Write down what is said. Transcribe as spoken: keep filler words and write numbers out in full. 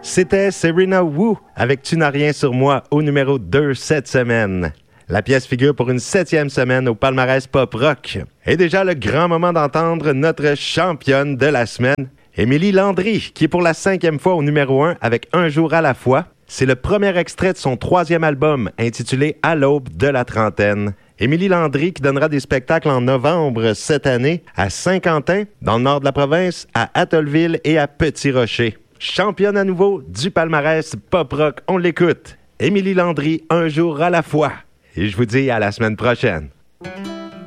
C'était Serena Wu avec Tu n'as rien sur moi au numéro deux cette semaine. La pièce figure pour une septième semaine au palmarès pop-rock. Et déjà le grand moment d'entendre notre championne de la semaine, Émilie Landry, qui est pour la cinquième fois au numéro un avec Un jour à la fois. C'est le premier extrait de son troisième album intitulé À l'aube de la trentaine. Émilie Landry qui donnera des spectacles en novembre cette année à Saint-Quentin, dans le nord de la province, à Atholville et à Petit-Rocher. Championne à nouveau du palmarès pop-rock, on l'écoute. Émilie Landry, Un jour à la fois. Et je vous dis à la semaine prochaine.